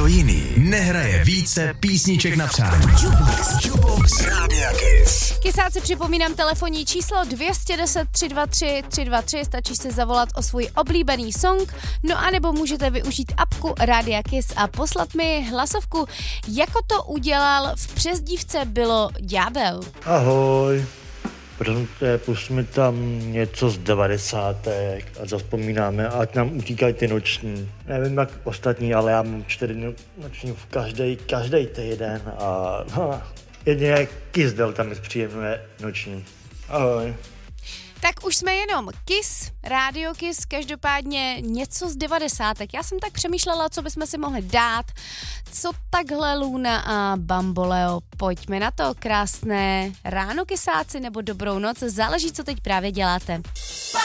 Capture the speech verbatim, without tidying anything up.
Kdo jiný nehraje více písniček na přání? Jukebox. Jukebox Rádia Kiss. Kysáci, připomínám telefonní číslo dvě deset tři dva tři tři dva tři, stačí se zavolat o svůj oblíbený song, no a nebo můžete využít apku Rádia Kiss a poslat mi hlasovku, jako to udělal v přezdívce bylo Ďábel. Ahoj, protože pust mi tam něco z devadesátek a zavzpomínáme, ať nám utíkají ty noční. Nevím jak ostatní, ale já mám čtyři noční v každý, každý týden a no, jedině Kiss Delta mi zpříjemňuje noční. Ahoj. Tak už jsme jenom Kiss, Rádio Kiss, každopádně něco z devadesátek. Já jsem tak přemýšlela, co bychom si mohli dát, co takhle Luna a Bamboleo. Pojďme na to, krásné ráno, kysáci, nebo dobrou noc, záleží, co teď právě děláte.